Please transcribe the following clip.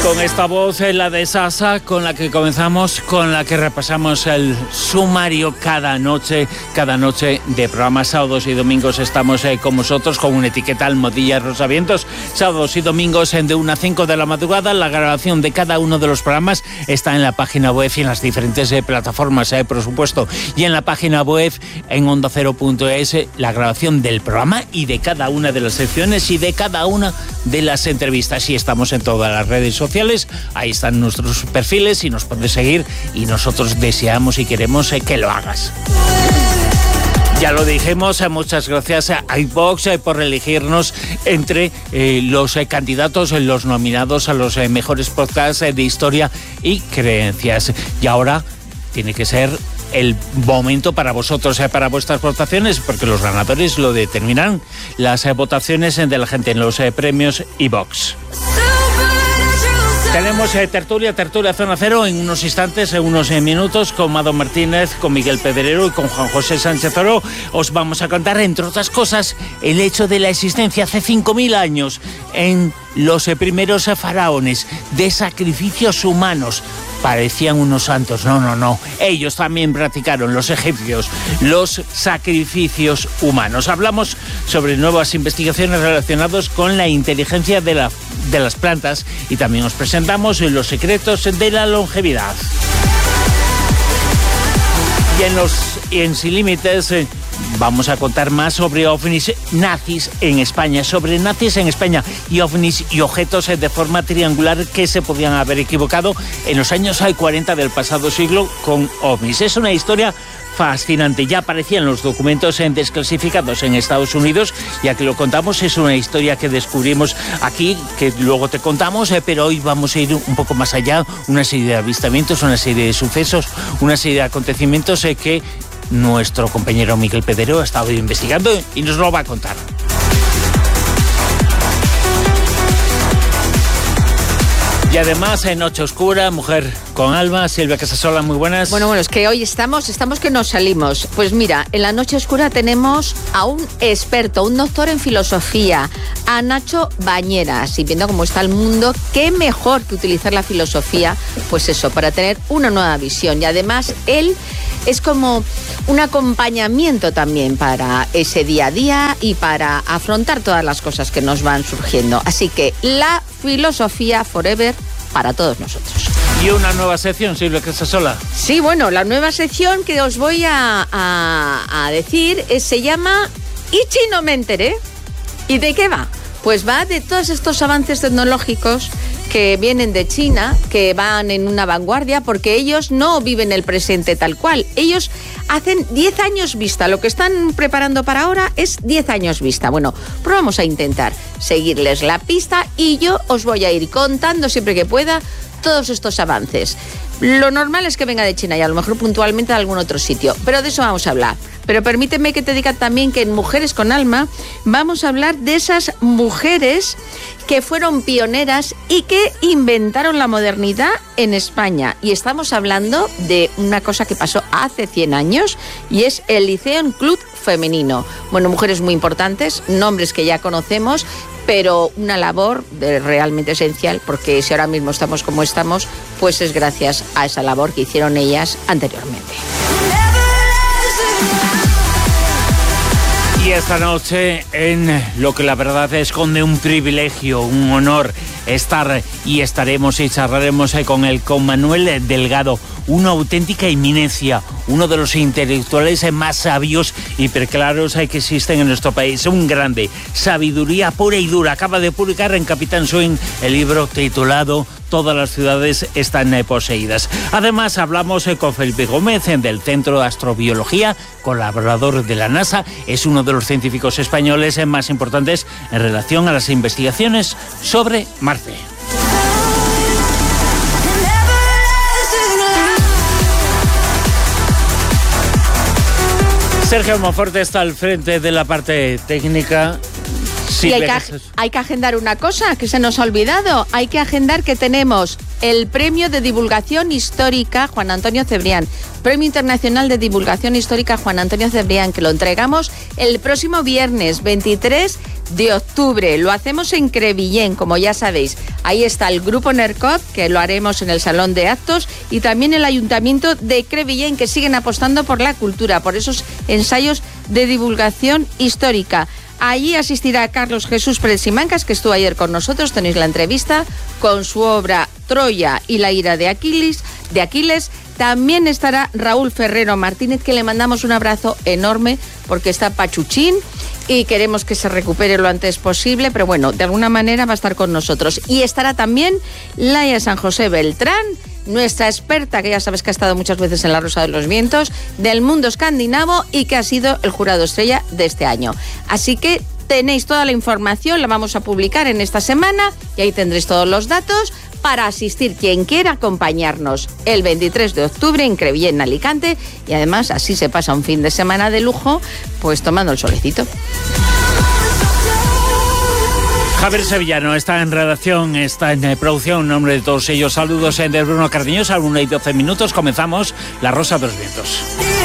Con esta voz, la de Sasa, con la que comenzamos, con la que repasamos el sumario cada noche de programas. Sábados y domingos estamos con vosotros con una etiqueta Almohadilla Rosavientos. Sábados y domingos de 1 a 5 de la madrugada. La grabación de cada uno de los programas está en la página web y en las diferentes plataformas, por supuesto. Y en la página web, en ondacero.es, la grabación del programa y de cada una de las secciones y de cada una de las entrevistas. Y estamos en todas las redes sociales. Ahí están nuestros perfiles y nos puedes seguir, y nosotros deseamos y queremos que lo hagas. Ya lo dijimos, muchas gracias a iVox por elegirnos entre los candidatos, los nominados a los mejores podcasts de historia y creencias. Y ahora tiene que ser el momento para vosotros, para vuestras votaciones, porque los ganadores lo determinarán las votaciones de la gente en los premios iVox. Tenemos tertulia Zona Cero en unos instantes, en unos minutos, con Mado Martínez, con Miguel Pedrero y con Juan José Sánchez Oro. Os vamos a contar, entre otras cosas, el hecho de la existencia hace 5.000 años en los primeros faraones de sacrificios humanos. Parecían unos santos. No. Ellos también practicaron, los egipcios, los sacrificios humanos. Hablamos sobre nuevas investigaciones relacionadas con la inteligencia de las plantas y también os presentamos los secretos de la longevidad. Y en Sin Límites vamos a contar más sobre ovnis nazis en España, y ovnis y objetos de forma triangular que se podían haber equivocado en los años 40 del pasado siglo con ovnis. Es una historia fascinante. Ya aparecían los documentos desclasificados en Estados Unidos, ya que lo contamos. Es una historia que descubrimos aquí, que luego te contamos, pero hoy vamos a ir un poco más allá. Una serie de avistamientos, una serie de sucesos, una serie de acontecimientos que nuestro compañero Miguel Pedrero ha estado investigando y nos lo va a contar. Y además, en Noche Oscura, Mujer con Alma, Silvia Casasola, muy buenas. Bueno, es que hoy estamos que nos salimos. Pues mira, en la Noche Oscura tenemos a un experto, un doctor en filosofía, a Nacho Bañeras. Y viendo cómo está el mundo, qué mejor que utilizar la filosofía, pues eso, para tener una nueva visión. Y además, él es como un acompañamiento también para ese día a día y para afrontar todas las cosas que nos van surgiendo. Así que la filosofía forever para todos nosotros. Y una nueva sección, Silvia Casasola. Sí, bueno, la nueva sección que os voy a decir se llama Ichi no me enteré. ¿Y de qué va? Pues va de todos estos avances tecnológicos que vienen de China, que van en una vanguardia, porque ellos no viven el presente tal cual. Ellos hacen 10 años vista. Lo que están preparando para ahora es 10 años vista. Bueno, pues vamos a intentar seguirles la pista y yo os voy a ir contando siempre que pueda todos estos avances. Lo normal es que venga de China y a lo mejor puntualmente de algún otro sitio, pero de eso vamos a hablar. Pero permíteme que te diga también que en Mujeres con Alma vamos a hablar de esas mujeres que fueron pioneras y que inventaron la modernidad en España. Y estamos hablando de una cosa que pasó hace 100 años y es el Lyceum Club Femenino. Bueno, mujeres muy importantes, nombres que ya conocemos, pero una labor realmente esencial, porque si ahora mismo estamos como estamos, pues es gracias a esa labor que hicieron ellas anteriormente. Y esta noche, en lo que la verdad esconde un privilegio, un honor, estaremos y charlaremos con Manuel Delgado, una auténtica eminencia, uno de los intelectuales más sabios y preclaros que existen en nuestro país, un grande, sabiduría pura y dura. Acaba de publicar en Capitán Swing el libro titulado Todas las ciudades están poseídas. Además, hablamos con Felipe Gómez del Centro de Astrobiología, colaborador de la NASA. Es uno de los científicos españoles más importantes en relación a las investigaciones sobre Marte. Sergio Monforte está al frente de la parte técnica. Sí, hay que agendar una cosa que se nos ha olvidado. Hay que agendar que tenemos el Premio de Divulgación Histórica Juan Antonio Cebrián, Premio Internacional de Divulgación Histórica Juan Antonio Cebrián, que lo entregamos el próximo viernes 23 de octubre. Lo hacemos en Crevillén, como ya sabéis. Ahí está el Grupo NERCOT, que lo haremos en el Salón de Actos, y también el Ayuntamiento de Crevillén, que siguen apostando por la cultura, por esos ensayos de divulgación histórica. Allí asistirá Carlos Jesús Pérez Simancas, que estuvo ayer con nosotros, tenéis la entrevista, con su obra Troya y la ira de Aquiles. También estará Raúl Ferrero Martínez, que le mandamos un abrazo enorme porque está pachuchín y queremos que se recupere lo antes posible, pero bueno, de alguna manera va a estar con nosotros. Y estará también Laia San José Beltrán, nuestra experta, que ya sabes que ha estado muchas veces en La Rosa de los Vientos, del mundo escandinavo y que ha sido el jurado estrella de este año. Así que tenéis toda la información, la vamos a publicar en esta semana y ahí tendréis todos los datos para asistir quien quiera acompañarnos el 23 de octubre en Crevillén, Alicante, y además así se pasa un fin de semana de lujo, pues tomando el solecito. Javier Sevillano está en redacción, está en producción, en nombre de todos ellos. Saludos de Bruno Cardeñosa, a 1:12 minutos. Comenzamos La Rosa de los Vientos.